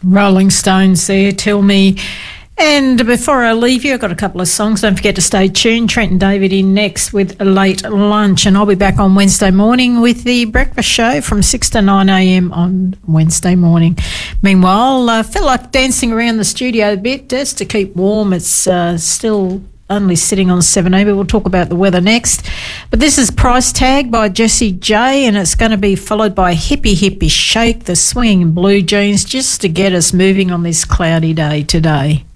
Rolling Stones there, Tell Me. And before I leave you, I've got a couple of songs. Don't forget to stay tuned. Trent and David in next with a late lunch. And I'll be back on Wednesday morning with the breakfast show from 6 to 9 a.m. on Wednesday morning. Meanwhile, I feel like dancing around the studio a bit just to keep warm. It's still only sitting on 17, but we'll talk about the weather next. But this is Price Tag by Jessie J, and it's going to be followed by Hippie Hippie Shake, the Swinging Blue Jeans, just to get us moving on this cloudy day today.